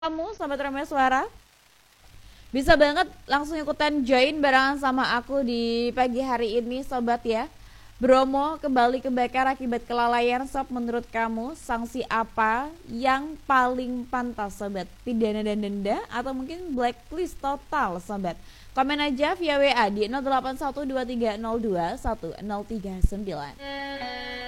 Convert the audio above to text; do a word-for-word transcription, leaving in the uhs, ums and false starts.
Kamu Sobat Ramai Suara bisa banget langsung ikutan join barengan sama aku di pagi hari ini Sobat ya. Bromo kembali kebakar akibat kelalaian sob. Menurut kamu sanksi apa yang paling pantas Sobat? Pidana dan denda atau mungkin blacklist total Sobat? Komen aja via W A di nol delapan satu dua tiga nol dua satu nol tiga sembilan.